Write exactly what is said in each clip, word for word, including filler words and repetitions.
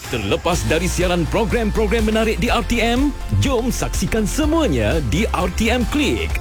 Terlepas dari siaran program-program menarik di R T M, jom saksikan semuanya di R T M Klik.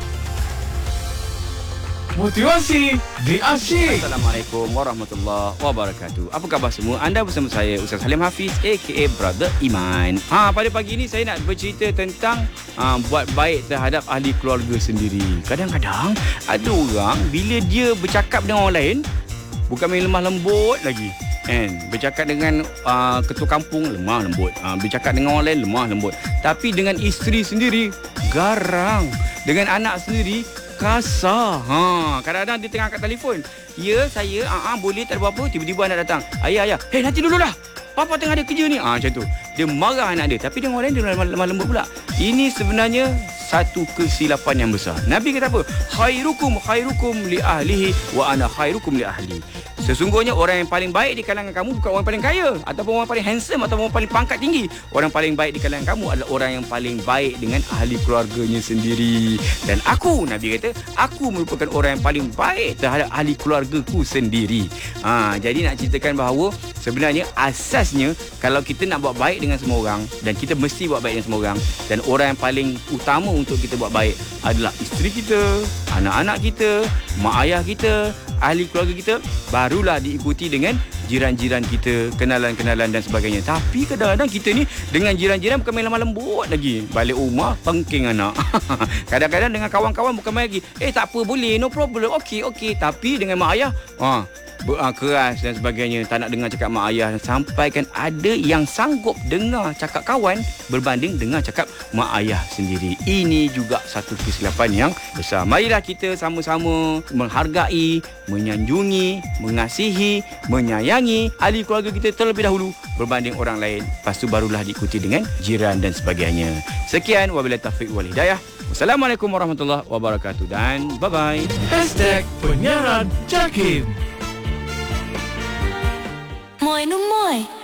Motivasi di Asyik. Assalamualaikum warahmatullahi wabarakatuh. Apa khabar semua? Anda bersama saya Ustaz Salim Hafiz aka Brother Iman. Ha, pada pagi ini saya nak bercerita tentang ha, buat baik terhadap ahli keluarga sendiri. Kadang-kadang ada orang bila dia bercakap dengan orang lain bukan main lemah lembut lagi. Kan? Bercakap dengan uh, ketua kampung lemah lembut, uh, bercakap dengan orang lain lemah lembut, tapi dengan isteri sendiri garang, dengan anak sendiri kasar. Ha, kadang-kadang dia tengah angkat telefon, ya saya uh, uh, boleh tak ada apa-apa, tiba-tiba anak datang, ayah ayah, hey nanti dululah, papa tengah ada kerja ni. Ah, macam tu. Dia marah anak dia, tapi dengan orang lain dia lemah, lemah lembut pula. Ini sebenarnya satu kesilapan yang besar. Nabi kata apa? Khairukum khairukum li ahlihi wa ana khairukum li ahli. Sesungguhnya orang yang paling baik di kalangan kamu bukan orang paling kaya ataupun orang paling handsome ataupun orang paling pangkat tinggi. Orang paling baik di kalangan kamu adalah orang yang paling baik dengan ahli keluarganya sendiri. Dan aku, Nabi kata, aku merupakan orang yang paling baik terhadap ahli keluargaku sendiri. Ha, jadi nak ceritakan bahawa sebenarnya asasnya kalau kita nak buat baik dengan semua orang, dan kita mesti buat baik dengan semua orang, dan orang yang paling utama untuk kita buat baik adalah isteri kita, anak-anak kita, mak ayah kita, ahli keluarga kita, barulah diikuti dengan jiran-jiran kita, kenalan-kenalan dan sebagainya. Tapi kadang-kadang kita ni dengan jiran-jiran bukan main lemah lembut lagi. Balik rumah tengking anak. Kadang-kadang dengan kawan-kawan bukan main lagi, eh tak apa, boleh, no problem, okey okey. Tapi dengan mak ayah, ha, ber, ha, keras dan sebagainya, tak nak dengar cakap mak ayah. Sampaikan ada yang sanggup dengar cakap kawan berbanding dengar cakap mak ayah sendiri. Ini juga satu kesilapan yang besar. Marilah kita sama-sama menghargai, menyanjungi, mengasihi, menyayangi ahli keluarga kita terlebih dahulu berbanding orang lain. Lepas tu barulah diikuti dengan jiran dan sebagainya. Sekian, wabillahi taufiq wal hidayah. Wassalamualaikum warahmatullahi wabarakatuh dan bye-bye. Hashtag penyiaran Jakim. Moi no moi.